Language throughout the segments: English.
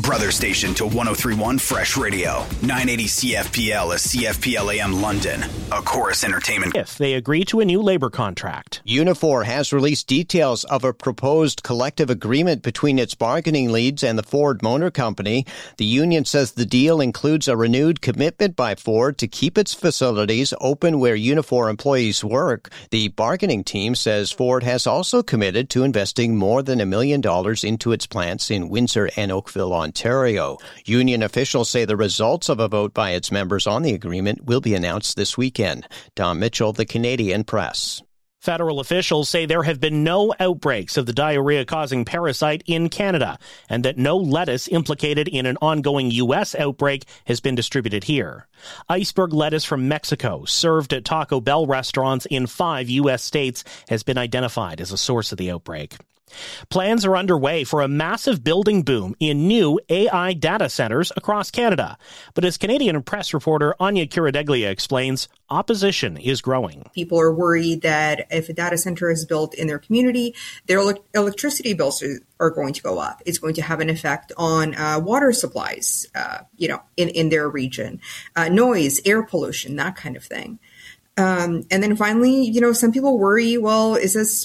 Brother station to 103.1 Fresh Radio. 980 CFPL is CFPL AM London. A Chorus Entertainment. If they agree to a new labor contract. Unifor has released details of a proposed collective agreement between its bargaining leads and the Ford Motor Company. The union says the deal includes a renewed commitment by Ford to keep its facilities open where Unifor employees work. The bargaining team says Ford has also committed to investing more than $1 million into its plants in Windsor and Oakville, Ontario. Union officials say the results of a vote by its members on the agreement will be announced this weekend. Tom Mitchell, The Canadian Press. Federal officials say there have been no outbreaks of the diarrhea-causing parasite in Canada and that no lettuce implicated in an ongoing U.S. outbreak has been distributed here. Iceberg lettuce from Mexico, served at Taco Bell restaurants in 5 U.S. states, has been identified as a source of the outbreak. Plans are underway for a massive building boom in new AI data centers across Canada. But as Canadian Press reporter Anya Kiradeglia explains, opposition is growing. People are worried that if a data center is built in their community, their electricity bills are going to go up. It's going to have an effect on water supplies, in their region, noise, air pollution, that kind of thing. And then finally, some people worry, well, is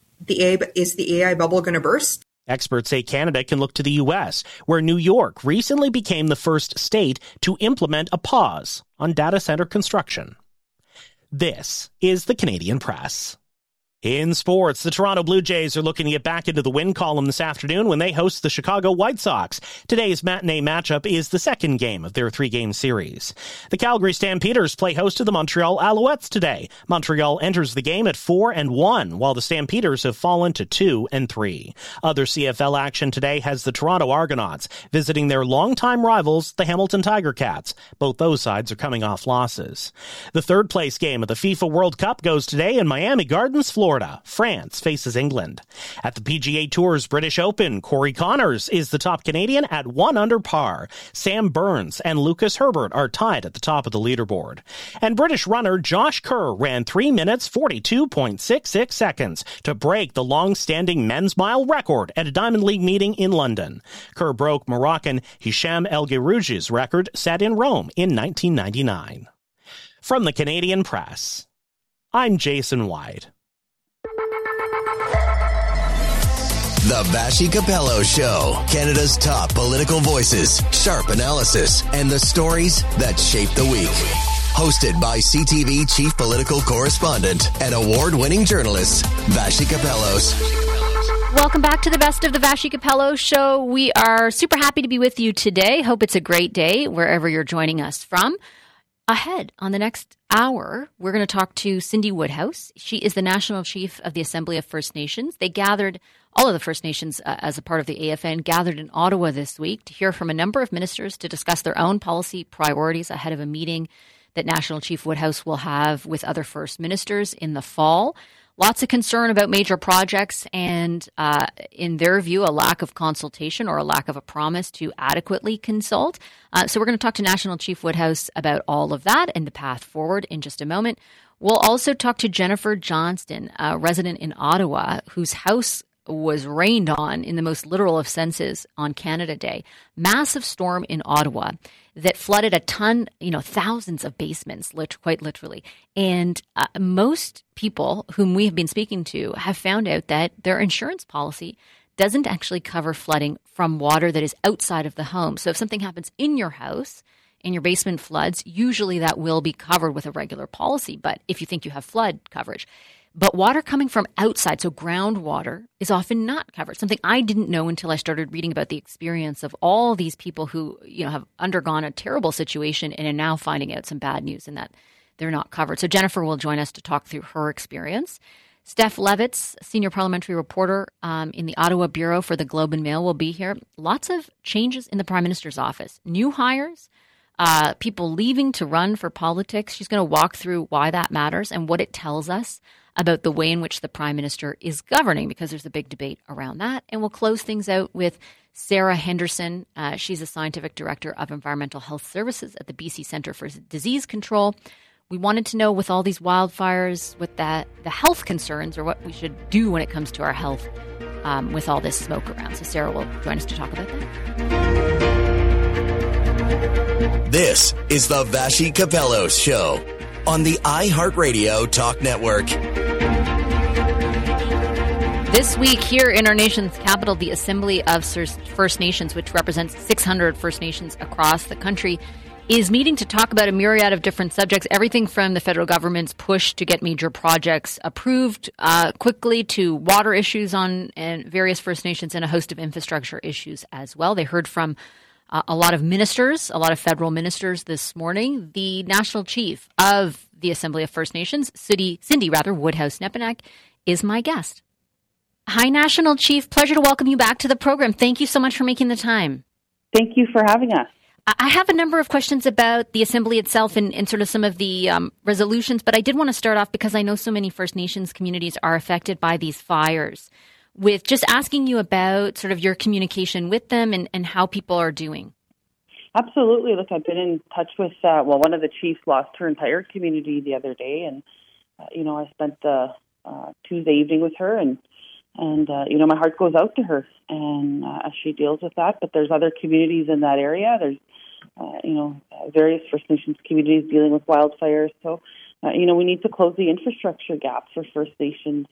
the AI bubble going to burst? Experts say Canada can look to the U.S., where New York recently became the first state to implement a pause on data center construction. This is the Canadian Press. In sports, the Toronto Blue Jays are looking to get back into the win column this afternoon when they host the Chicago White Sox. Today's matinee matchup is the second game of their 3-game series. The Calgary Stampeders play host to the Montreal Alouettes today. Montreal enters the game at 4-1, while the Stampeders have fallen to 2-3. Other CFL action today has the Toronto Argonauts visiting their longtime rivals, the Hamilton Tiger Cats. Both those sides are coming off losses. The third-place game of the FIFA World Cup goes today in Miami Gardens, Florida. France faces England. At the PGA Tour's British Open, Corey Connors is the top Canadian at 1 under par. Sam Burns and Lucas Herbert are tied at the top of the leaderboard. And British runner Josh Kerr ran 3 minutes 42.66 seconds to break the long-standing men's mile record at a Diamond League meeting in London. Kerr broke Moroccan Hicham El Guerrouji's record set in Rome in 1999. From the Canadian Press, I'm Jason White. The Vassy Capello Show. Canada's top political voices, sharp analysis, and the stories that shape the week. Hosted by CTV Chief Political Correspondent and award-winning journalist, Vassy Capellos. Welcome back to the Best of the Vassy Capello Show. We are super happy to be with you today. Hope it's a great day wherever you're joining us from. Ahead on the next hour, we're going to talk to Cindy Woodhouse. She is the National Chief of the Assembly of First Nations. They gathered, all of the First Nations as a part of the AFN, gathered in Ottawa this week to hear from a number of ministers to discuss their own policy priorities ahead of a meeting that National Chief Woodhouse will have with other First Ministers in the fall. Lots of concern about major projects and, in their view, a lack of consultation or a lack of a promise to adequately consult. So we're going to talk to National Chief Woodhouse about all of that and the path forward in just a moment. We'll also talk to Jennifer Johnston, a resident in Ottawa, whose house was rained on in the most literal of senses on Canada Day. Massive storm in Ottawa that flooded a ton, thousands of basements, quite literally. And most people whom we have been speaking to have found out that their insurance policy doesn't actually cover flooding from water that is outside of the home. So if something happens in your house and your basement floods, usually that will be covered with a regular policy. But if you think you have flood coverage, but water coming from outside, so groundwater, is often not covered. Something I didn't know until I started reading about the experience of all these people who, have undergone a terrible situation and are now finding out some bad news and that they're not covered. So Jennifer will join us to talk through her experience. Steph Levitz, senior parliamentary reporter in the Ottawa Bureau for the Globe and Mail, will be here. Lots of changes in the Prime Minister's office. New hires, people leaving to run for politics. She's going to walk through why that matters and what it tells us about the way in which the Prime Minister is governing, because there's a big debate around that. And we'll close things out with Sarah Henderson. She's a scientific director of environmental health services at the BC Centre for Disease Control. We wanted to know, with all these wildfires, what the health concerns or what we should do when it comes to our health with all this smoke around. So Sarah will join us to talk about that. This is the Vassy Capello Show on the iHeartRadio Talk Network. This week here in our nation's capital, the Assembly of First Nations, which represents 600 First Nations across the country, is meeting to talk about a myriad of different subjects, everything from the federal government's push to get major projects approved quickly to water issues on various First Nations and a host of infrastructure issues as well. They heard from a lot of ministers, a lot of federal ministers this morning. The National Chief of the Assembly of First Nations, Cindy Woodhouse-Nepomuk, is my guest. Hi, National Chief. Pleasure to welcome you back to the program. Thank you so much for making the time. Thank you for having us. I have a number of questions about the Assembly itself and sort of some of the resolutions, but I did want to start off because I know so many First Nations communities are affected by these fires, with just asking you about sort of your communication with them and how people are doing. Absolutely. Look, I've been in touch with, one of the chiefs lost her entire community the other day, and, I spent the Tuesday evening with her, and my heart goes out to her and as she deals with that. But there's other communities in that area. There's, various First Nations communities dealing with wildfires. So, we need to close the infrastructure gaps for First Nations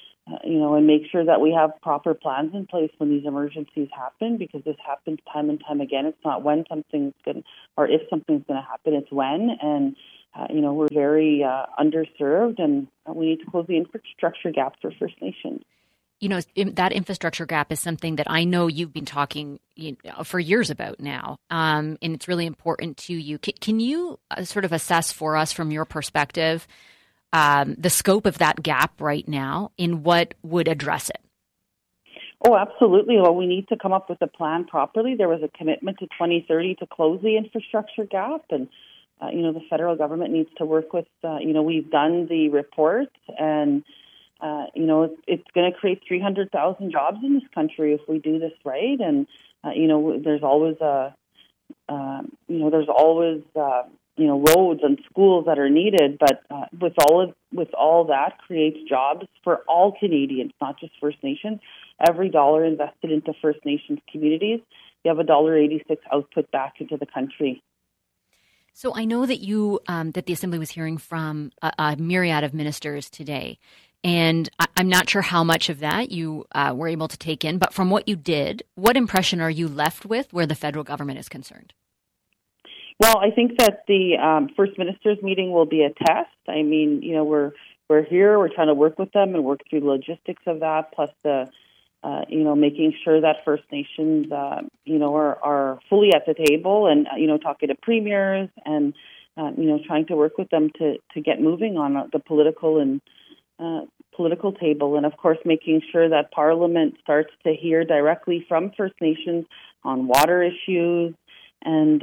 and make sure that we have proper plans in place when these emergencies happen, because this happens time and time again. It's not when something's going or if something's going to happen, it's when. And, we're very underserved, and we need to close the infrastructure gaps for First Nations. That infrastructure gap is something that I know you've been talking for years about now, and it's really important to you. Can you sort of assess for us from your perspective the scope of that gap right now and what would address it? Oh, absolutely. Well, we need to come up with a plan properly. There was a commitment to 2030 to close the infrastructure gap, and the federal government needs to work with, we've done the report, and it's going to create 300,000 jobs in this country if we do this right. And, there's always roads and schools that are needed. But with all that creates jobs for all Canadians, not just First Nations. Every dollar invested into First Nations communities, you have $1.86 output back into the country. So I know that that the Assembly was hearing from a myriad of ministers today. And I'm not sure how much of that you were able to take in, but from what you did, what impression are you left with where the federal government is concerned? Well, I think that the First Ministers meeting will be a test. I mean, we're here, we're trying to work with them and work through the logistics of that, plus the, making sure that First Nations, are fully at the table and, talking to premiers and, trying to work with them to get moving on the political table, and of course making sure that Parliament starts to hear directly from First Nations on water issues, and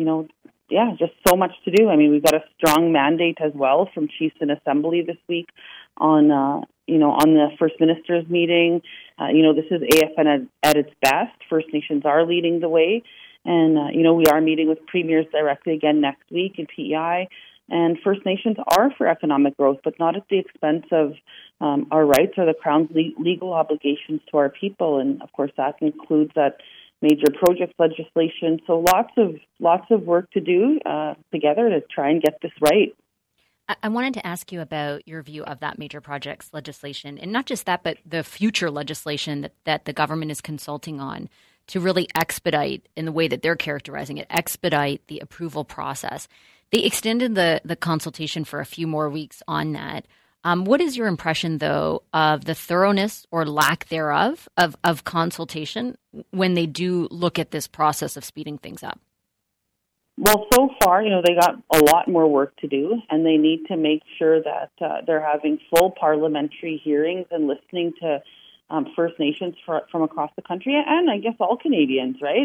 just so much to do. I mean, we've got a strong mandate as well from Chiefs in Assembly this week on the First Ministers meeting. This is AFN at its best. First Nations are leading the way, and we are meeting with premiers directly again next week in PEI. And First Nations are for economic growth, but not at the expense of our rights or the Crown's legal obligations to our people. And of course, that includes that major project legislation. So lots of work to do together to try and get this right. I wanted to ask you about your view of that major projects legislation, and not just that, but the future legislation that the government is consulting on to really expedite, in the way that they're characterizing it, expedite the approval process. They extended the consultation for a few more weeks on that. What is your impression, though, of the thoroughness or lack thereof of consultation when they do look at this process of speeding things up? Well, so far, they got a lot more work to do, and they need to make sure that they're having full parliamentary hearings and listening to First Nations from across the country, and I guess all Canadians, right?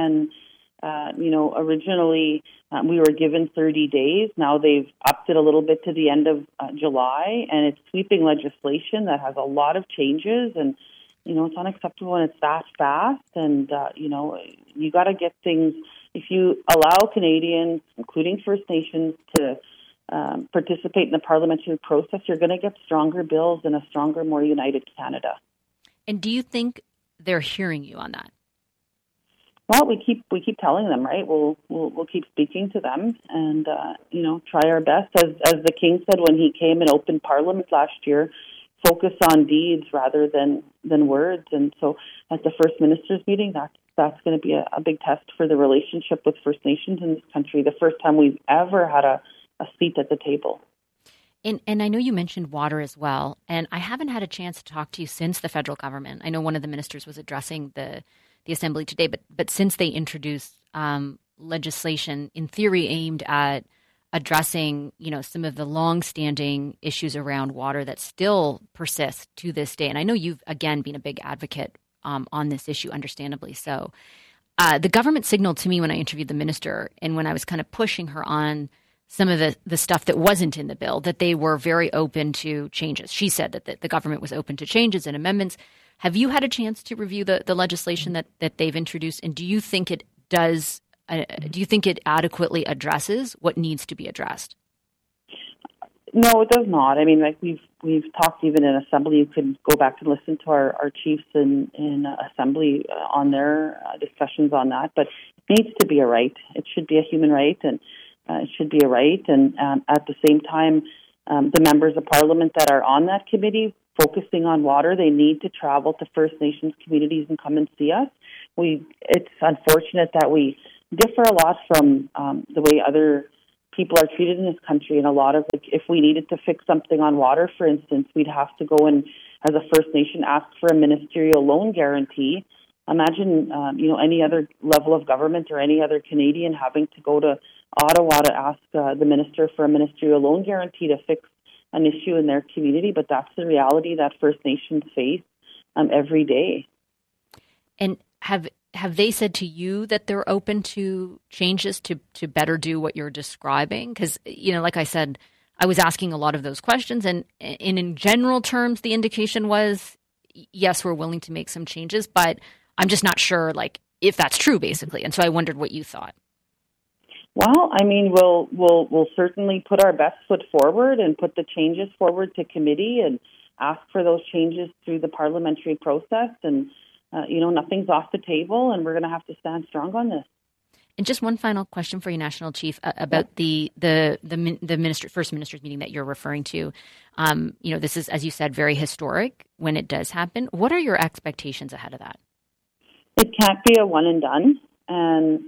Originally we were given 30 days. Now they've upped it a little bit to the end of July, and it's sweeping legislation that has a lot of changes, and, it's unacceptable when it's that fast. And, you got to get things, if you allow Canadians, including First Nations, to participate in the parliamentary process, you're going to get stronger bills and a stronger, more united Canada. And do you think they're hearing you on that? Well, we keep telling them, right? We'll keep speaking to them, and try our best. As the King said when he came and opened Parliament last year, focus on deeds rather than words. And so, at the First Ministers meeting, that's going to be a big test for the relationship with First Nations in this country. The first time we've ever had a seat at the table. And I know you mentioned water as well, and I haven't had a chance to talk to you since the federal government. I know one of the ministers was addressing the Assembly today, but since they introduced legislation in theory aimed at addressing, some of the longstanding issues around water that still persist to this day. And I know you've, again, been a big advocate on this issue, understandably so. The government signaled to me when I interviewed the minister and when I was kind of pushing her on some of the stuff that wasn't in the bill, that they were very open to changes. She said that the government was open to changes and amendments. Have you had a chance to review the legislation that they've introduced? And do you think it does? Do you think it adequately addresses what needs to be addressed? No, it does not. I mean, like we've talked even in Assembly. You could go back and listen to our chiefs in Assembly on their discussions on that. But it needs to be a right. It should be a human right, and it should be a right. And at the same time, the members of Parliament that are on that committee focusing on water, they need to travel to First Nations communities and come and see us. It's unfortunate that we differ a lot from the way other people are treated in this country. And a lot of, if we needed to fix something on water, for instance, we'd have to go and, as a First Nation, ask for a ministerial loan guarantee. Imagine, any other level of government or any other Canadian having to go to Ottawa to ask the minister for a ministerial loan guarantee to fix an issue in their community. But that's the reality that First Nations face every day. And have they said to you that they're open to changes to better do what you're describing? Because, like I said, I was asking a lot of those questions, and in general terms, the indication was, yes, we're willing to make some changes, but I'm just not sure, if that's true, basically. And so I wondered what you thought. Well, I mean, we'll certainly put our best foot forward and put the changes forward to committee and ask for those changes through the parliamentary process. And nothing's off the table, and we're going to have to stand strong on this. And just one final question for you, National Chief, about the First Minister's meeting that you're referring to. This is, as you said, very historic when it does happen. What are your expectations ahead of that? It can't be a one and done, and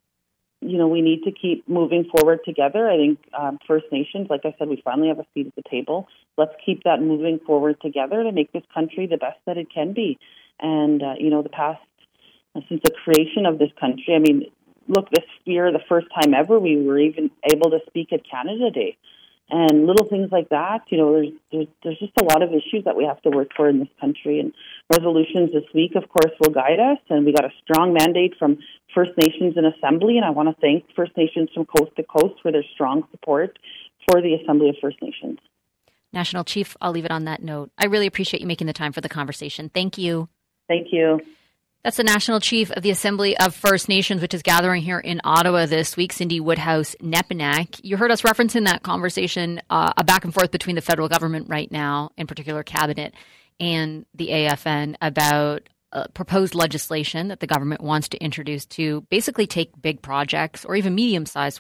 we need to keep moving forward together. I think First Nations, like I said, we finally have a seat at the table. Let's keep that moving forward together to make this country the best that it can be. And, the past, since the creation of this country, I mean, look, this year, the first time ever, we were even able to speak at Canada Day. And little things like that, there's just a lot of issues that we have to work for in this country. And resolutions this week, of course, will guide us. And we got a strong mandate from First Nations in Assembly. And I want to thank First Nations from coast to coast for their strong support for the Assembly of First Nations. National Chief, I'll leave it on that note. I really appreciate you making the time for the conversation. Thank you. Thank you. That's the National Chief of the Assembly of First Nations, which is gathering here in Ottawa this week, Cindy Woodhouse-Nepinak. You heard us referencing that conversation, a back and forth between the federal government right now, in particular Cabinet, and the AFN about proposed legislation that the government wants to introduce to basically take big projects or even medium-sized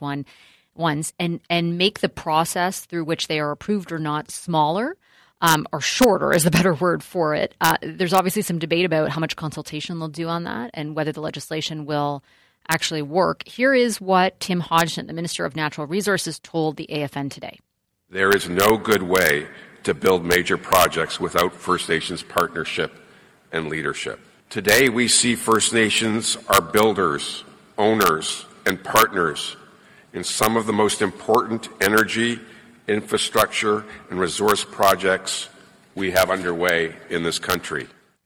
ones and make the process through which they are approved or not smaller. Or shorter is the better word for it. There's obviously some debate about how much consultation they'll do on that and whether the legislation will actually work. Here is what Tim Hodgson, the Minister of Natural Resources, told the AFN today. There is no good way to build major projects without First Nations partnership and leadership. Today, we see First Nations are builders, owners, and partners in some of the most important energy, infrastructure, and resource projects we have underway in this country.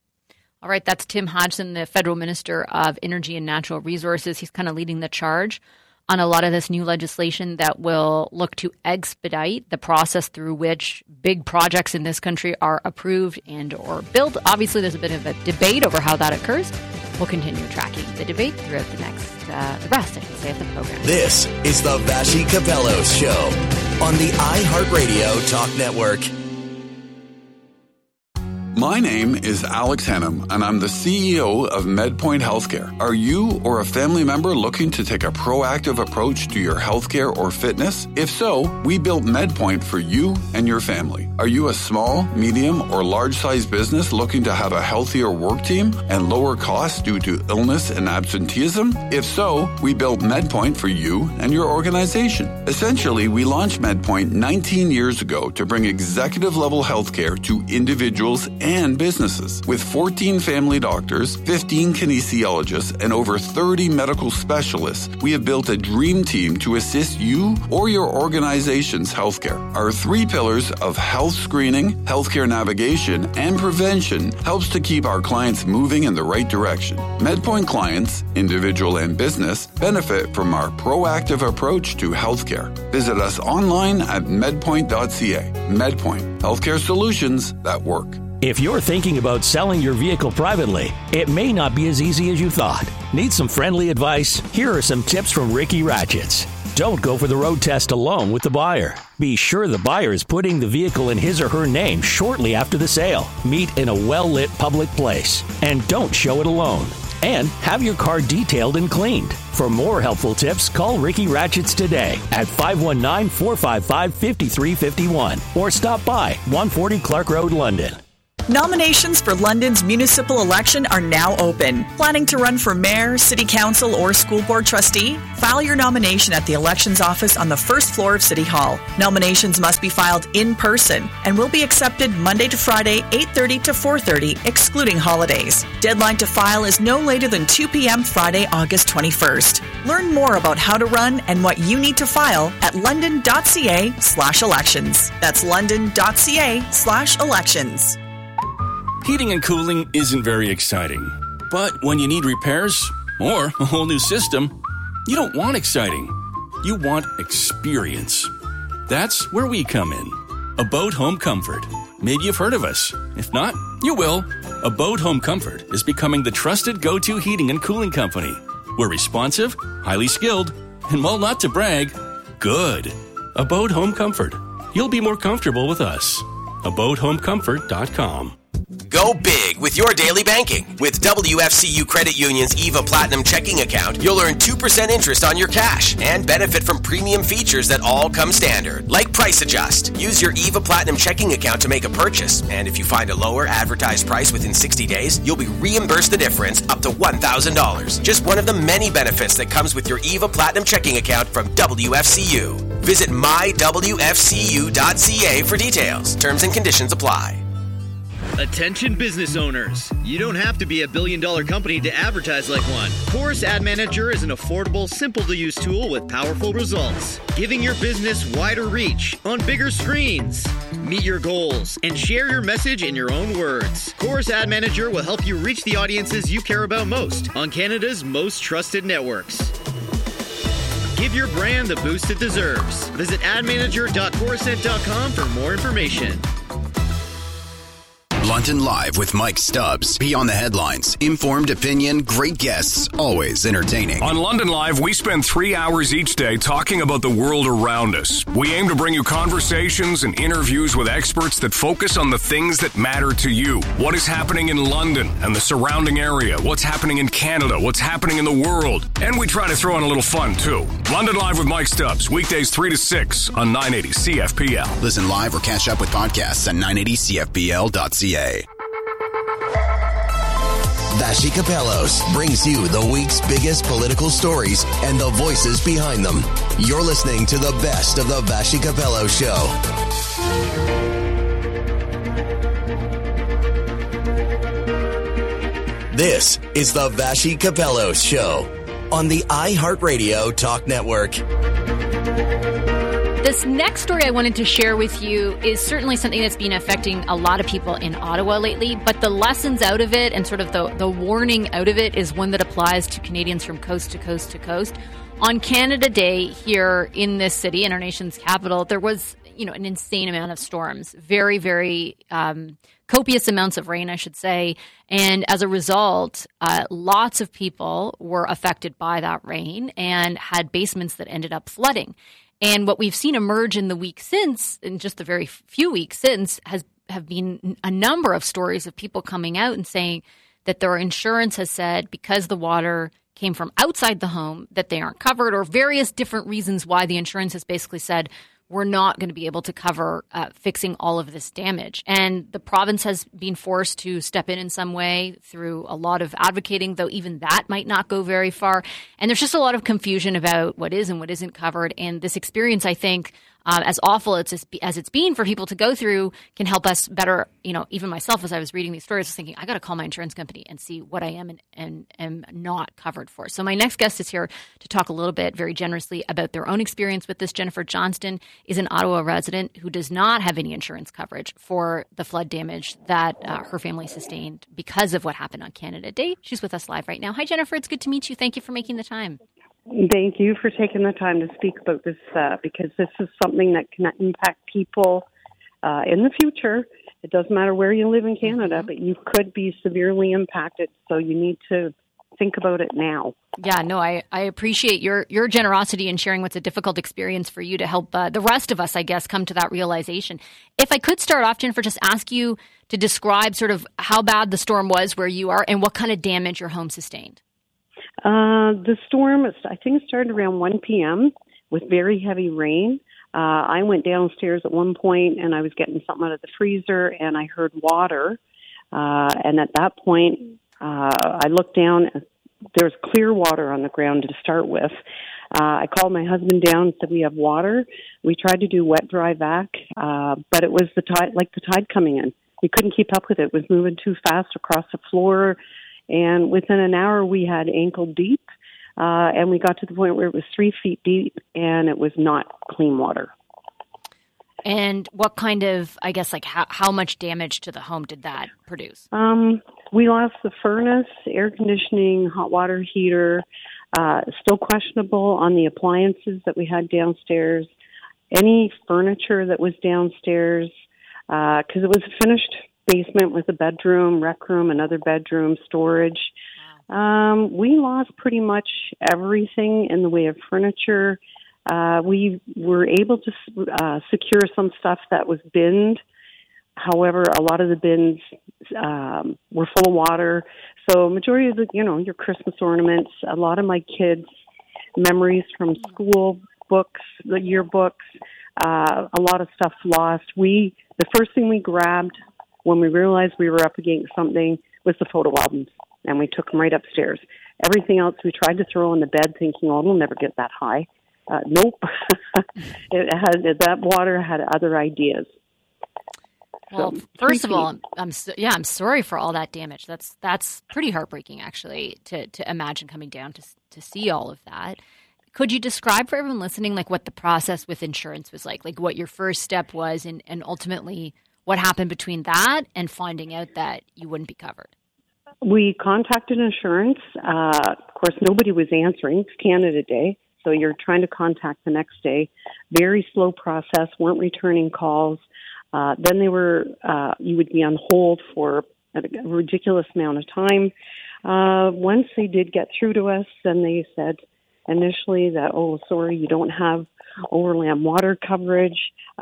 All right, that's Tim Hodgson, the Federal Minister of Energy and Natural Resources. He's kind of leading the charge on a lot of this new legislation that will look to expedite the process through which big projects in this country are approved and or built. Obviously, there's a bit of a debate over how that occurs. We'll continue tracking the debate throughout the rest, I should say, of the program. This is the Vassy Capello Show on the iHeartRadio Talk Network. My name is Alex Hannum, and I'm the CEO of MedPoint Healthcare. Are you or a family member looking to take a proactive approach to your healthcare or fitness? If so, we built MedPoint for you and your family. Are you a small, medium, or large-sized business looking to have a healthier work team and lower costs due to illness and absenteeism? If so, we built MedPoint for you and your organization. Essentially, we launched MedPoint 19 years ago to bring executive-level healthcare to individuals and businesses. With 14 family doctors, 15 kinesiologists, and over 30 medical specialists, we have built a dream team to assist you or your organization's healthcare. Our 3 pillars of health screening, healthcare navigation, and prevention helps to keep our clients moving in the right direction. MedPoint clients, individual and business, benefit from our proactive approach to healthcare. Visit us online at medpoint.ca. MedPoint, healthcare solutions that work. If you're thinking about selling your vehicle privately, it may not be as easy as you thought. Need some friendly advice? Here are some tips from Ricky Ratchets. Don't go for the road test alone with the buyer. Be sure the buyer is putting the vehicle in his or her name shortly after the sale. Meet in a well-lit public place. And don't show it alone. And have your car detailed and cleaned. For more helpful tips, call Ricky Ratchets today at 519-455-5351 or stop by 140 Clark Road, London. Nominations for London's municipal election are now open. Planning to run for mayor, city council, or school board trustee? File your nomination at the elections office on the first floor of City Hall. Nominations must be filed in person and will be accepted Monday to Friday, 8:30 to 4:30, excluding holidays. Deadline to file is no later than 2 p.m. Friday, August 21st. Learn more about how to run and what you need to file at london.ca/elections. That's london.ca/elections. Heating and cooling isn't very exciting. But when you need repairs or a whole new system, you don't want exciting. You want experience. That's where we come in. Abode Home Comfort. Maybe you've heard of us. If not, you will. Abode Home Comfort is becoming the trusted go-to heating and cooling company. We're responsive, highly skilled, and while not to brag, good. Abode Home Comfort. You'll be more comfortable with us. AbodeHomeComfort.com. Go big with your daily banking. With WFCU Credit Union's EVA Platinum checking account, you'll earn 2% interest on your cash and benefit from premium features that all come standard, like Price Adjust. Use your EVA Platinum checking account to make a purchase, and if you find a lower advertised price within 60 days, you'll be reimbursed the difference up to $1,000. Just one of the many benefits that comes with your EVA Platinum checking account from WFCU. Visit mywfcu.ca for details. Terms and conditions apply. Attention business owners. You don't have to be a billion-dollar company to advertise like one. Chorus Ad Manager is an affordable, simple-to-use tool with powerful results, giving your business wider reach on bigger screens. Meet your goals and share your message in your own words. Chorus Ad Manager will help you reach the audiences you care about most on Canada's most trusted networks. Give your brand the boost it deserves. Visit admanager.chorusnet.com for more information. London Live with Mike Stubbs. Beyond the headlines, informed opinion, great guests, always entertaining. On London Live, we spend 3 hours each day talking about the world around us. We aim to bring you conversations and interviews with experts that focus on the things that matter to you. What is happening in London and the surrounding area? What's happening in Canada? What's happening in the world? And we try to throw in a little fun, too. London Live with Mike Stubbs, weekdays 3 to 6 on 980 CFPL. Listen live or catch up with podcasts at 980CFPL.ca. Vassy Kapelos brings you the week's biggest political stories and the voices behind them. You're listening to the best of the Vassy Kapelos Show. This is the Vassy Kapelos Show on the iHeartRadio Talk Network. This next story I wanted to share with you is certainly something that's been affecting a lot of people in Ottawa lately, but the lessons out of it and sort of the warning out of it is one that applies to Canadians from coast to coast to coast. On Canada Day here in this city, in our nation's capital, there was, an insane amount of storms, very, very copious amounts of rain, I should say. And as a result, lots of people were affected by that rain and had basements that ended up flooding. And what we've seen emerge in the week since, in just the very few weeks since, has have been a number of stories of people coming out and saying that their insurance has said because the water came from outside the home that they aren't covered, or various different reasons why the insurance has basically said we're not going to be able to cover fixing all of this damage. And the province has been forced to step in some way through a lot of advocating, though even that might not go very far. And there's just a lot of confusion about what is and what isn't covered. And this experience, I think, as awful as it's been for people to go through, can help us better. Even myself, as I was reading these stories, I was thinking, I got to call my insurance company and see what I am and am not covered for. So my next guest is here to talk a little bit, very generously, about their own experience with this. Jennifer Johnston is an Ottawa resident who does not have any insurance coverage for the flood damage that her family sustained because of what happened on Canada Day. She's with us live right now. Hi, Jennifer. It's good to meet you. Thank you for making the time. Thank you for taking the time to speak about this because this is something that can impact people in the future. It doesn't matter where you live in Canada, but you could be severely impacted, so you need to think about it now. Yeah, no, I appreciate your generosity in sharing what's a difficult experience for you to help the rest of us, I guess, come to that realization. If I could start off, Jennifer, just ask you to describe sort of how bad the storm was where you are and what kind of damage your home sustained. The storm, I think it started around 1 p.m. with very heavy rain. I went downstairs at one point and I was getting something out of the freezer and I heard water. And at that point, I looked down. There was clear water on the ground to start with. I called my husband down and said, we have water. We tried to do wet, dry vac, but it was the tide coming in. We couldn't keep up with it. It was moving too fast across the floor. And within an hour, we had ankle deep, and we got to the point where it was 3 feet deep, and it was not clean water. And what kind of, I guess, like how much damage to the home did that produce? We lost the furnace, air conditioning, hot water heater, still questionable on the appliances that we had downstairs, any furniture that was downstairs, because it was a finished basement with a bedroom, rec room, another bedroom, storage. We lost pretty much everything in the way of furniture. We were able to secure some stuff that was binned. However, a lot of the bins were full of water. So majority of the, your Christmas ornaments, a lot of my kids' memories from school books, the yearbooks, a lot of stuff lost. The first thing we grabbed when we realized we were up against something was the photo albums, and we took them right upstairs. Everything else we tried to throw on the bed thinking, it'll never get that high. Nope. That water had other ideas. Well, first of all, I'm sorry for all that damage. That's pretty heartbreaking, actually, to imagine coming down to see all of that. Could you describe for everyone listening, like what the process with insurance was like what your first step was, and ultimately what happened between that and finding out that you wouldn't be covered? We contacted insurance. Of course, nobody was answering. It's Canada Day, so you're trying to contact the next day. Very slow process, weren't returning calls. Then they were, you would be on hold for a ridiculous amount of time. Once they did get through to us, then they said initially that, oh, sorry, you don't have overland water coverage.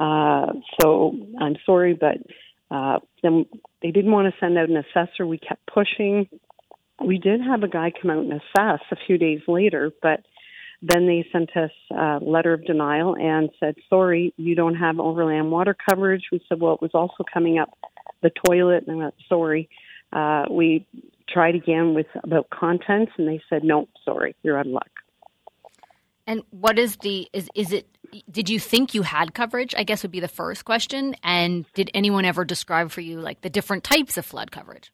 So I'm sorry, but then they didn't want to send out an assessor. We kept pushing. We did have a guy come out and assess a few days later, but then they sent us a letter of denial and said, sorry, you don't have overland water coverage. We said, well, it was also coming up the toilet. And I went, sorry. We tried again about contents, and they said, no, sorry, you're out of luck. And what is did you think you had coverage, I guess would be the first question. And did anyone ever describe for you like the different types of flood coverage?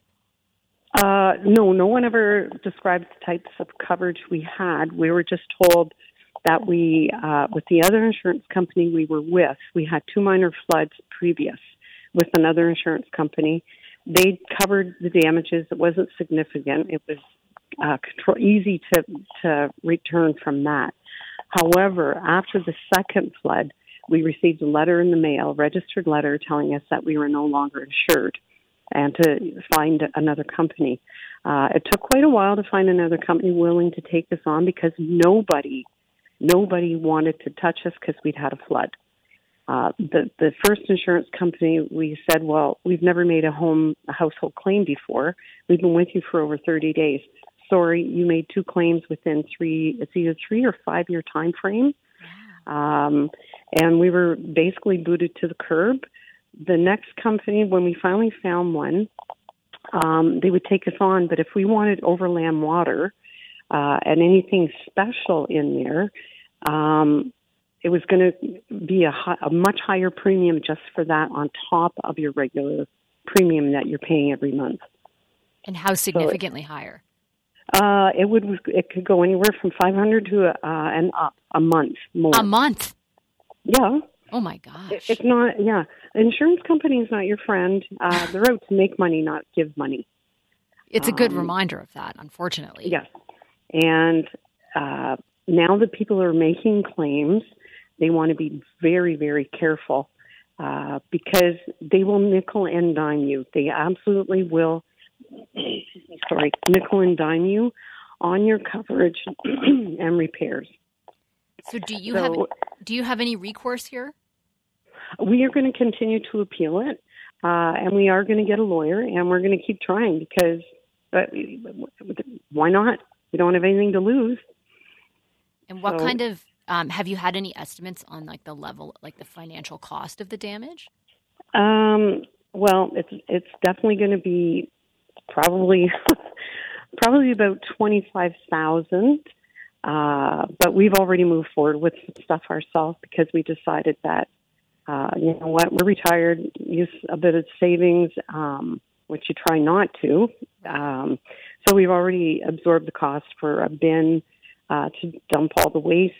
No one ever described the types of coverage we had. We were just told that we, with the other insurance company we were with, we had 2 minor floods previous with another insurance company. They covered the damages. It wasn't significant. It was easy to return from that. However, after the second flood, we received a letter in the mail, registered letter, telling us that we were no longer insured and to find another company. It took quite a while to find another company willing to take this on because nobody wanted to touch us because we'd had a flood. The first insurance company, we said, well, we've never made a household claim before. We've been with you for over 30 days. Sorry, you made 2 claims within it's either 3 or 5 year time frame. And we were basically booted to the curb. The next company, when we finally found one, they would take us on, but if we wanted overland water and anything special in there, it was going to be a much higher premium just for that on top of your regular premium that you're paying every month. And how significantly higher? It could go anywhere from $500 to and up a month more. A month? Yeah. Oh my gosh. It's not. Yeah, insurance company is not your friend. They're out to make money, not give money. It's a good reminder of that, unfortunately. Yes, and now that people are making claims, they want to be very, very careful because they will nickel and dime you. They absolutely will. Nickel and dime you on your coverage and repairs. So do you have any recourse here? We are going to continue to appeal it, and we are going to get a lawyer, and we're going to keep trying because why not? We don't have anything to lose. And what kind of have you had any estimates on like the level, like the financial cost of the damage? Well, it's definitely going to be probably about $25,000. But we've already moved forward with some stuff ourselves because we decided that, you know what, we're retired, use a bit of savings, which you try not to. So we've already absorbed the cost for a bin to dump all the waste,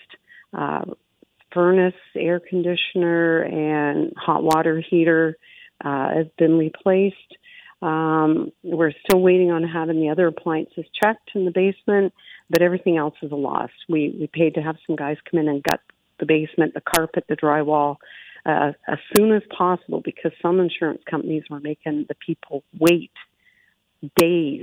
furnace, air conditioner, and hot water heater has been replaced. We're still waiting on having the other appliances checked in the basement, but everything else is a loss. We paid to have some guys come in and gut the basement, the carpet, the drywall, as soon as possible because some insurance companies were making the people wait days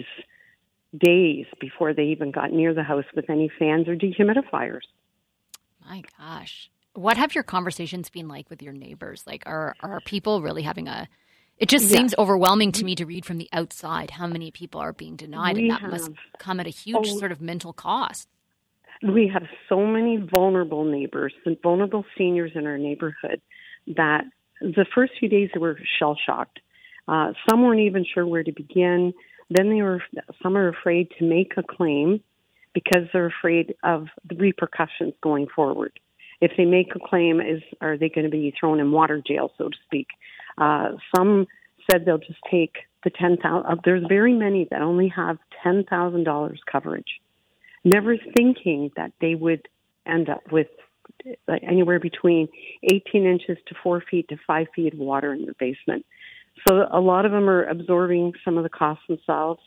before they even got near the house with any fans or dehumidifiers. My gosh. What have your conversations been like with your neighbors? Like, are people really having it just seems overwhelming to me to read from the outside how many people are being denied, and that must come at a huge sort of mental cost. We have so many vulnerable neighbors and vulnerable seniors in our neighborhood that the first few days they were shell-shocked. Some weren't even sure where to begin. Then some are afraid to make a claim because they're afraid of the repercussions going forward. If they make a claim, are they going to be thrown in water jail, so to speak? Some said they'll just take the $10,000. There's very many that only have $10,000 coverage, never thinking that they would end up with anywhere between 18 inches to 4 feet to 5 feet of water in their basement. So a lot of them are absorbing some of the costs themselves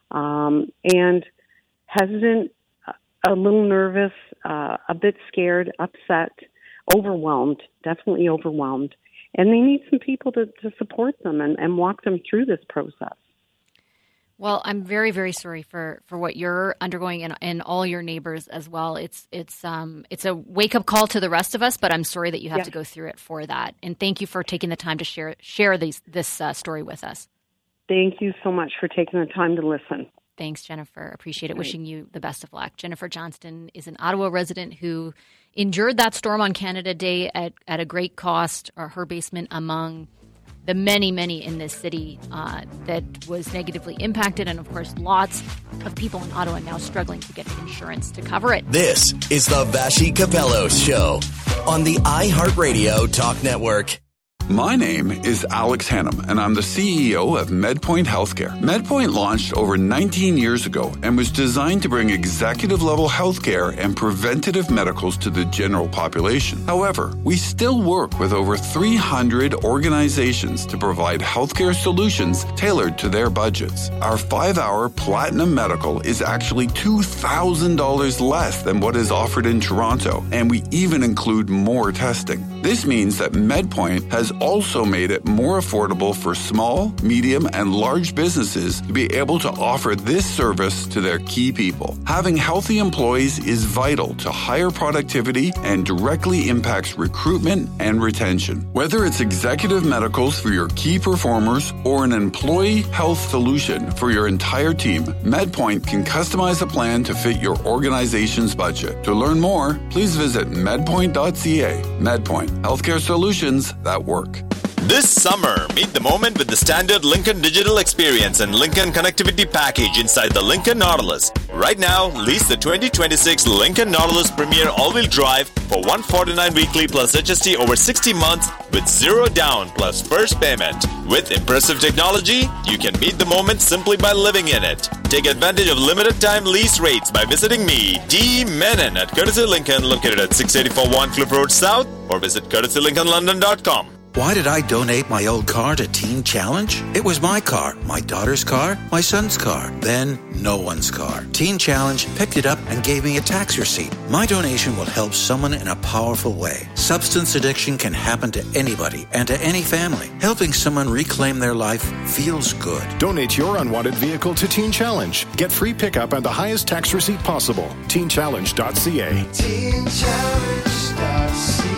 and hesitant, a little nervous, a bit scared, upset, overwhelmed, definitely overwhelmed. And they need some people to support them and walk them through this process. Well, I'm very, very sorry for what you're undergoing and all your neighbors as well. It's a wake-up call to the rest of us, but I'm sorry that you have to go through it for that. And thank you for taking the time to share this story with us. Thank you so much for taking the time to listen. Thanks, Jennifer. Appreciate it. Right. Wishing you the best of luck. Jennifer Johnston is an Ottawa resident who endured that storm on Canada Day at a great cost, or her basement among the many, many in this city that was negatively impacted. And, of course, lots of people in Ottawa now struggling to get insurance to cover it. This is the Vassy Capello Show on the iHeartRadio Talk Network. My name is Alex Hannum, and I'm the CEO of MedPoint Healthcare. MedPoint launched over 19 years ago and was designed to bring executive-level healthcare and preventative medicals to the general population. However, we still work with over 300 organizations to provide healthcare solutions tailored to their budgets. Our 5-hour Platinum Medical is actually $2,000 less than what is offered in Toronto, and we even include more testing. This means that MedPoint has also made it more affordable for small, medium, and large businesses to be able to offer this service to their key people. Having healthy employees is vital to higher productivity and directly impacts recruitment and retention. Whether it's executive medicals for your key performers or an employee health solution for your entire team, MedPoint can customize a plan to fit your organization's budget. To learn more, please visit medpoint.ca. MedPoint, healthcare solutions that work. This summer, meet the moment with the standard Lincoln Digital Experience and Lincoln Connectivity Package inside the Lincoln Nautilus. Right now, lease the 2026 Lincoln Nautilus Premier All-Wheel Drive for $149 weekly plus HST over 60 months with zero down plus first payment. With impressive technology, you can meet the moment simply by living in it. Take advantage of limited time lease rates by visiting me, D. Menon at Courtesy Lincoln, located at 684 Warncliffe Road South, or visit courtesylincolnlondon.com. Why did I donate my old car to Teen Challenge? It was my car, my daughter's car, my son's car, then no one's car. Teen Challenge picked it up and gave me a tax receipt. My donation will help someone in a powerful way. Substance addiction can happen to anybody and to any family. Helping someone reclaim their life feels good. Donate your unwanted vehicle to Teen Challenge. Get free pickup and the highest tax receipt possible. TeenChallenge.ca. TeenChallenge.ca.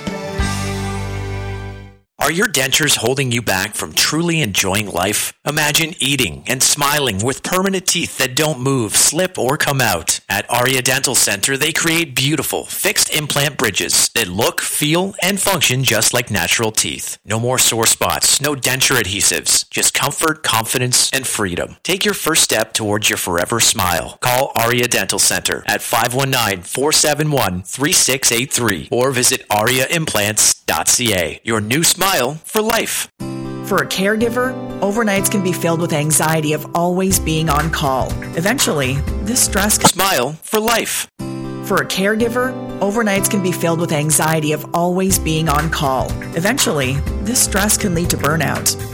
Are your dentures holding you back from truly enjoying life? Imagine eating and smiling with permanent teeth that don't move, slip, or come out. At Aria Dental Center, they create beautiful, fixed implant bridges that look, feel, and function just like natural teeth. No more sore spots, no denture adhesives, just comfort, confidence, and freedom. Take your first step towards your forever smile. Call Aria Dental Center at 519-471-3683 or visit ariaimplants.ca. Your new smile for life. For a caregiver, overnights can be filled with anxiety of always being on call. Eventually, this stress can smile for life. For a caregiver, overnights can be filled with anxiety of always being on call. Eventually, this stress can lead to burnout.